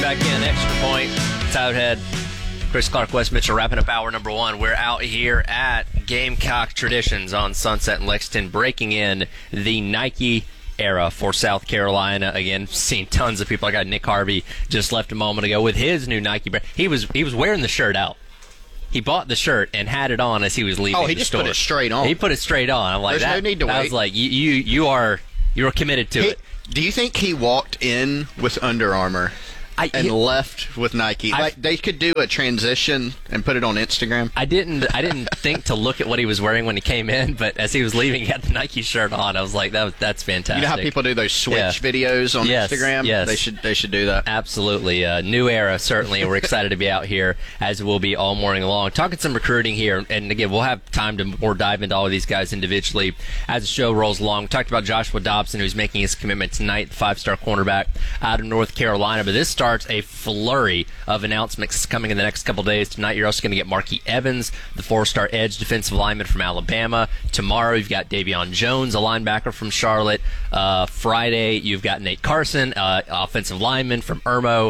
back in. Extra Point. Tyler Head, Chris Clark, Wes Mitchell, wrapping up hour number one. We're out here at Gamecock Traditions on Sunset and Lexington, breaking in the Nike era for South Carolina. Again, seen tons of people. I got Nick Harvey just left a moment ago with his new Nike brand. He was wearing the shirt out. He bought the shirt and had it on as he was leaving. Oh, he just put it straight on. He put it straight on. I'm like, There's no need to wait. I was like, you're committed to it. Do you think he walked in with Under Armour and left with Nike? Like they could do a transition and put it on Instagram. I didn't think to look at what he was wearing when he came in, but as he was leaving, he had the Nike shirt on. I was like, that's fantastic. You know how people do those switch videos on Instagram? Yes. They should do that. Absolutely. New era, certainly. We're excited to be out here, as we'll be all morning long. Talking some recruiting here, and again, we'll have time to more dive into all of these guys individually as the show rolls along. We talked about Joshua Dobson, who's making his commitment tonight, the five-star cornerback out of North Carolina, but this starts a flurry of announcements coming in the next couple days. Tonight, you're also going to get Marquis Evans, the four-star edge defensive lineman from Alabama. Tomorrow, you've got Davion Jones, a linebacker from Charlotte. Friday, you've got Nate Carson, offensive lineman from Irmo.